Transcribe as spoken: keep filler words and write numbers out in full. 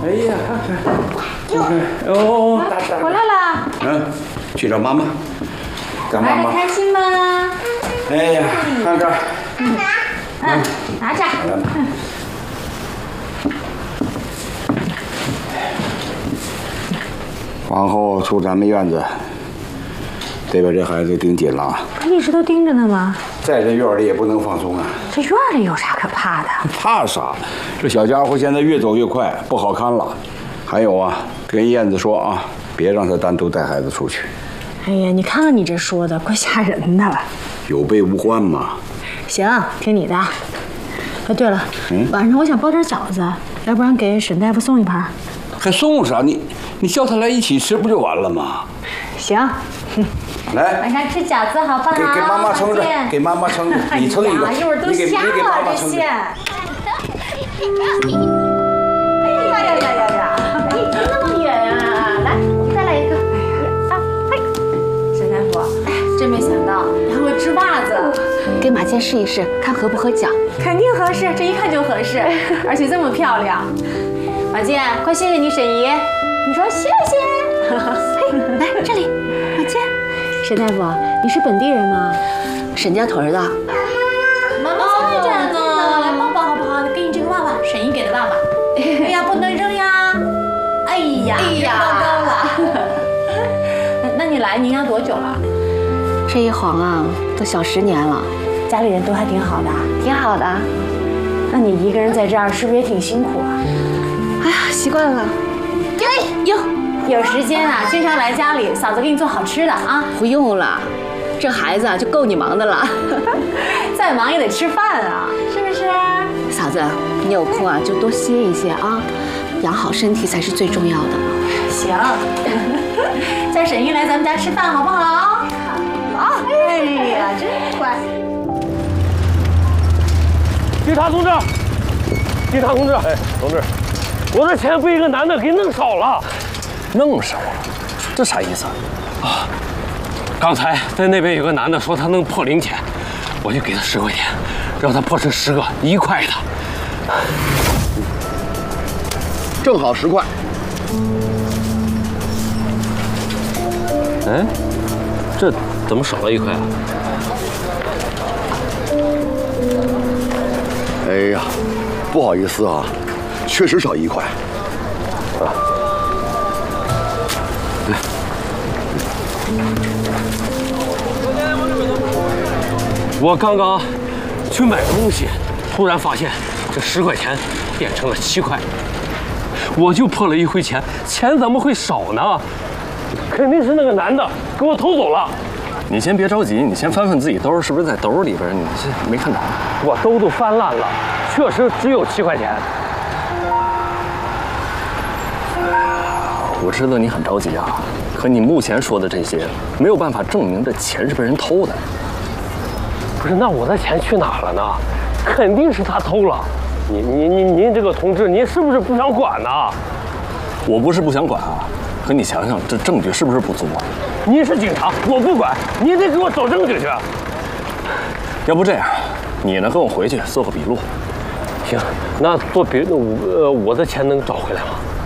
哎呀，看看，哦， 回来了。 嗯，去找妈妈。干妈妈。 开心吗？ 哎呀，看这儿。 嗯，嗯，拿着。 往后出咱们院子，得把这孩子盯紧了。 不一直都盯着呢吗？ 在这院里也不能放松啊。 这院里有啥可怕的？ 怕啥？这小家伙现在越走越快，不好看了。还有啊，跟燕子说啊，别让他单独带孩子出去。 哎呀，你看看你这说的，怪吓人的。 有备无患嘛。 行，听你的。哎，对了，嗯、晚上我想包点饺子，要不然给沈大夫送一盘。 还送啥？你你叫他来一起吃不就完了吗？ 行。 来， 晚上吃饺子好不好？ 给给妈妈撑着，给妈妈撑着，你撑一个， 一会儿都瞎了这线。哎呀呀呀呀呀！哎，那么远啊！来，再来一个。啊，嘿，沈大夫，真没想到你还会织袜子。 给马健试一试，看合不合脚。 肯定合适，这一看就合适，而且这么漂亮。马健，快谢谢你沈姨。你说谢谢。 嘿，来这里，马健。沈大夫，你是本地人吗？沈家屯的。 妈妈在这呢，来抱抱好不好？给你这个袜袜，沈姨给的袜袜。哎呀，不能扔呀！哎呀，哎呀，糟糕了。那你来，您家多久了？ 这一晃啊，都小十年了。 家里人都还挺好的， 挺好的。 那你一个人在这儿，是不是也挺辛苦啊？ 哎呀，习惯了。哎呦。 有时间啊，经常来家里，嫂子给你做好吃的啊。 不用了，这孩子啊就够你忙的了。 再忙也得吃饭啊，是不是？ 嫂子，你有空啊就多歇一歇啊，养好身体才是最重要的。 行，叫沈姨来咱们家吃饭好不好？好。哎呀，真乖。 警察同志，警察同志，哎，同志，我的钱被一个男的给弄少了。 弄少了，这啥意思啊？刚才在那边有个男的说他能破零钱，我就给他十块钱，让他破成十个一块的， 正好十块。 哎，这怎么少了一块啊？ 哎呀，不好意思啊，确实少一块。啊。 我刚刚去买东西，突然发现这十块钱变成了七块，我就破了一回钱，钱怎么会少呢？ 肯定是那个男的给我偷走了。 你先别着急，你先翻翻自己兜，是不是在兜里边？你这没看着？ 我兜都翻烂了，确实只有七块钱。 我知道你很着急啊，可你目前说的这些没有办法证明这钱是被人偷的。 不是，那我的钱去哪了呢？肯定是他偷了。您您您您这个同志，您是不是不想管呢？ 我不是不想管啊，可你想想，这证据是不是不足啊？ 您是警察，我不管，您得给我找证据去。 要不这样，你呢跟我回去做个笔录。 行，那做笔录，呃，我的钱能找回来吗？